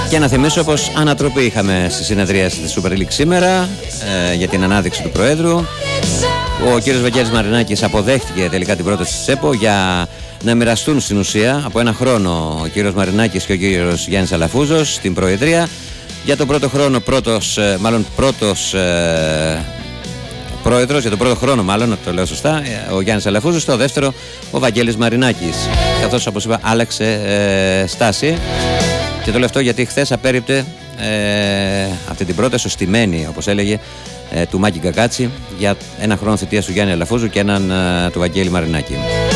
Και να θυμίσω πως ανατροπή είχαμε στη συνεδρίαση της Super League σήμερα για την ανάδειξη του Προέδρου. Ο κύριος Βαγγέλης Μαρινάκης αποδέχτηκε τελικά την πρόταση της ΕΠΟ για να μοιραστούν στην ουσία από ένα χρόνο ο κύριος Μαρινάκης και ο κύριος Γιάννης Αλαφούζος στην Προεδρία. Για τον πρώτο χρόνο πρώτος πρόεδρος, για τον πρώτο χρόνο μάλλον, να το λέω σωστά, ο Γιάννης Αλαφούζος, το δεύτερο ο Βαγγέλης Μαρινάκης, καθώς όπως είπα άλλαξε στάση. Και το λέω αυτό γιατί χθες απέρριπτε αυτή την πρόταση ως τιμένη, όπως έλεγε, του Μάκη Γκακάτση για ένα χρόνο θητείας του Γιάννη Αλαφούζου και έναν του Βαγγέλη Μαρινάκη.